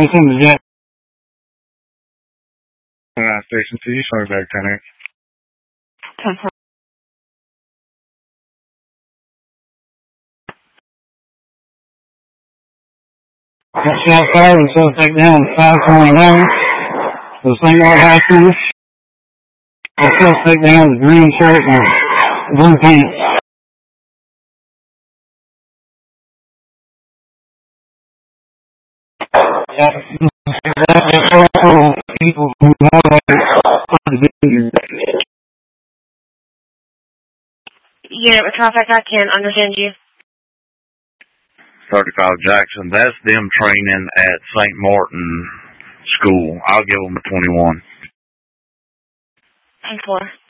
send the jet. Station 2, you sorry back, 10 That's outside and so take down 529. The St. Mark High School. Also take down the green shirt and blue pants. People who Yeah, with traffic, I can't understand you. 35 Jackson, that's them training at St. Martin School. I'll give them a 21. 10-4.